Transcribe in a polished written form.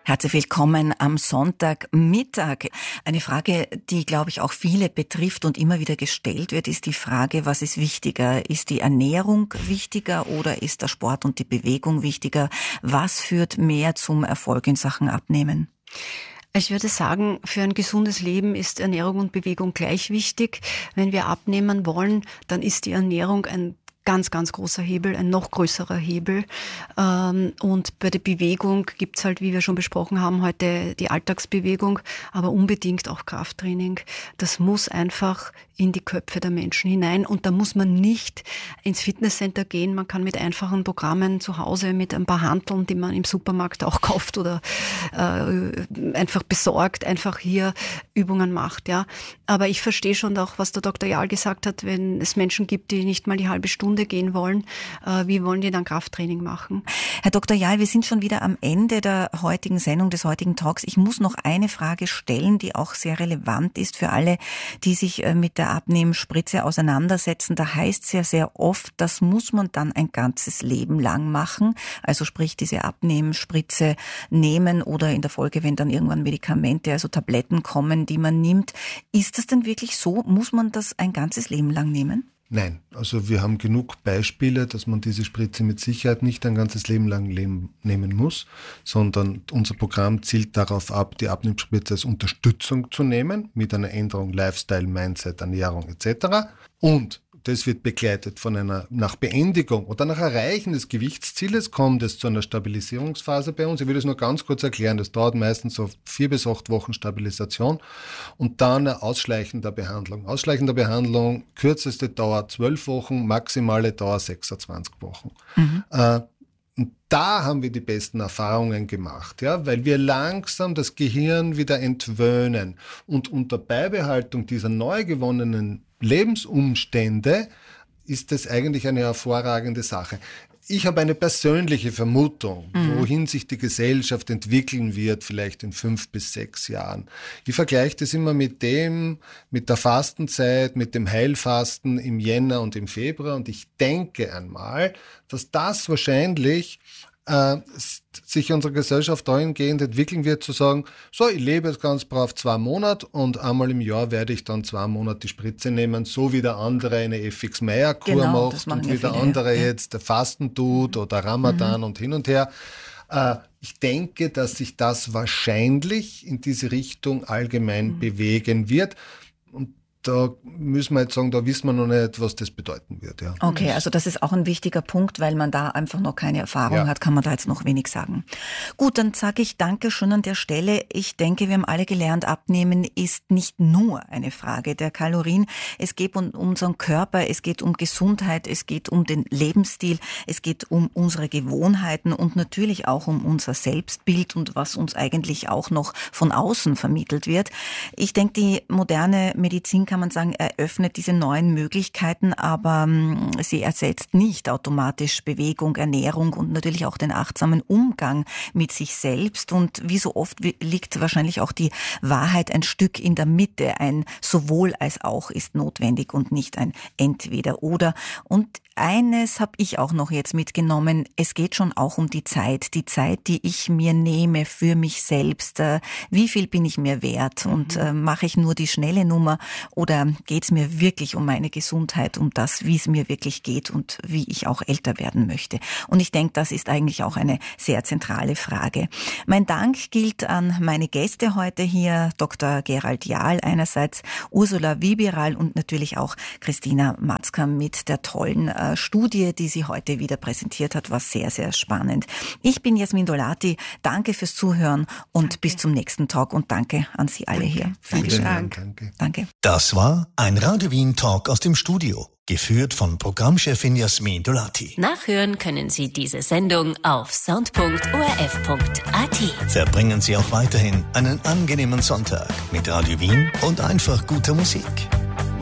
Herzlich willkommen am Sonntagmittag. Eine Frage, die, glaube ich, auch viele betrifft und immer wieder gestellt wird, ist die Frage, was ist wichtiger? Ist die Ernährung wichtiger oder ist der Sport und die Bewegung wichtiger? Was führt mehr zum Erfolg in Sachen Abnehmen? Ich würde sagen, für ein gesundes Leben ist Ernährung und Bewegung gleich wichtig. Wenn wir abnehmen wollen, dann ist die Ernährung ein ganz, ganz großer Hebel, ein noch größerer Hebel. Und bei der Bewegung gibt's halt, wie wir schon besprochen haben, heute die Alltagsbewegung, aber unbedingt auch Krafttraining. Das muss einfach in die Köpfe der Menschen hinein. Und da muss man nicht ins Fitnesscenter gehen. Man kann mit einfachen Programmen zu Hause mit ein paar Hanteln, die man im Supermarkt auch kauft oder einfach besorgt, einfach hier Übungen macht. Ja. Aber ich verstehe schon auch, was der Dr. Jahl gesagt hat, wenn es Menschen gibt, die nicht mal die halbe Stunde gehen wollen, wie wollen die dann Krafttraining machen? Herr Dr. Jahl, wir sind schon wieder am Ende der heutigen Sendung, des heutigen Talks. Ich muss noch eine Frage stellen, die auch sehr relevant ist für alle, die sich mit der Abnehmspritze auseinandersetzen. Da heißt es ja sehr oft, das muss man dann ein ganzes Leben lang machen. Also sprich, diese Abnehmspritze nehmen oder in der Folge, wenn dann irgendwann Medikamente, also Tabletten kommen, die man nimmt. Ist das denn wirklich so? Muss man das ein ganzes Leben lang nehmen? Nein, also wir haben genug Beispiele, dass man diese Spritze mit Sicherheit nicht ein ganzes Leben lang nehmen muss, sondern unser Programm zielt darauf ab, die Abnehmspritze als Unterstützung zu nehmen, mit einer Änderung Lifestyle, Mindset, Ernährung etc. Und das wird begleitet von nach Beendigung oder nach Erreichen des Gewichtszieles kommt es zu einer Stabilisierungsphase bei uns. Ich will das nur ganz kurz erklären. Das dauert meistens so 4 bis 8 Wochen Stabilisation und dann eine ausschleichende Behandlung. Ausschleichende Behandlung, kürzeste Dauer 12 Wochen, maximale Dauer 26 Wochen. Und da haben wir die besten Erfahrungen gemacht, ja, weil wir langsam das Gehirn wieder entwöhnen und unter Beibehaltung dieser neu gewonnenen Lebensumstände ist das eigentlich eine hervorragende Sache. Ich habe eine persönliche Vermutung, wohin sich die Gesellschaft entwickeln wird, vielleicht in 5 bis 6 Jahren. Ich vergleiche das immer mit der Fastenzeit, mit dem Heilfasten im Jänner und im Februar. Und ich denke einmal, dass das wahrscheinlich sich unsere Gesellschaft dahingehend entwickeln wird, zu sagen, so, ich lebe jetzt ganz brav 2 Monate und einmal im Jahr werde ich dann 2 Monate die Spritze nehmen, so wie der andere eine FX-Meyer-Kur macht und wie der andere jetzt der Fasten tut oder Ramadan und hin und her. Ich denke, dass sich das wahrscheinlich in diese Richtung allgemein bewegen wird. Und da müssen wir jetzt sagen, da wissen wir noch nicht, was das bedeuten wird. Ja. Okay, also das ist auch ein wichtiger Punkt, weil man da einfach noch keine Erfahrung hat, kann man da jetzt noch wenig sagen. Gut, dann sage ich danke schon an der Stelle. Ich denke, wir haben alle gelernt, Abnehmen ist nicht nur eine Frage der Kalorien. Es geht um unseren Körper, es geht um Gesundheit, es geht um den Lebensstil, es geht um unsere Gewohnheiten und natürlich auch um unser Selbstbild und was uns eigentlich auch noch von außen vermittelt wird. Ich denke, die moderne Medizin, kann man sagen, eröffnet diese neuen Möglichkeiten, aber sie ersetzt nicht automatisch Bewegung, Ernährung und natürlich auch den achtsamen Umgang mit sich selbst. Und wie so oft liegt wahrscheinlich auch die Wahrheit ein Stück in der Mitte. Ein sowohl als auch ist notwendig und nicht ein Entweder-Oder. Und eines habe ich auch noch jetzt mitgenommen. Es geht schon auch um die Zeit, die ich mir nehme für mich selbst. Wie viel bin ich mir wert? Und mache ich nur die schnelle Nummer oder geht es mir wirklich um meine Gesundheit, um das, wie es mir wirklich geht und wie ich auch älter werden möchte? Und ich denke, das ist eigentlich auch eine sehr zentrale Frage. Mein Dank gilt an meine Gäste heute hier, Dr. Gerald Jahl einerseits, Ursula Wieberal und natürlich auch Christina Matzka mit der tollen Studie, die sie heute wieder präsentiert hat, war sehr, sehr spannend. Ich bin Jasmin Dolati. Danke fürs Zuhören und bis zum nächsten Talk und danke an Sie alle hier. Vielen Dank. Danke. Das war ein Radio Wien Talk aus dem Studio, geführt von Programmchefin Jasmin Dolati. Nachhören können Sie diese Sendung auf sound.orf.at. Verbringen Sie auch weiterhin einen angenehmen Sonntag mit Radio Wien und einfach guter Musik.